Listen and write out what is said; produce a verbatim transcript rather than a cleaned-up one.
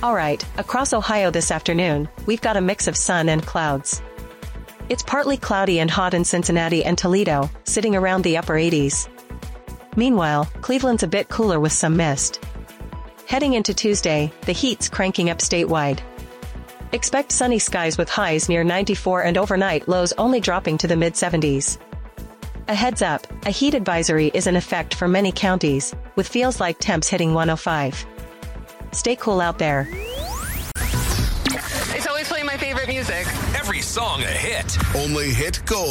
Alright, across Ohio this afternoon, we've got a mix of sun and clouds. It's partly cloudy and hot in Cincinnati and Toledo, sitting around the upper eighties. Meanwhile, Cleveland's a bit cooler with some mist. Heading into Tuesday, the heat's cranking up statewide. Expect sunny skies with highs near ninety-four and overnight lows only dropping to the mid-seventies. A heads up, a heat advisory is in effect for many counties, with feels-like temps hitting one oh five. Stay cool out there. It's always playing my favorite music. Every song a hit. Only hit gold.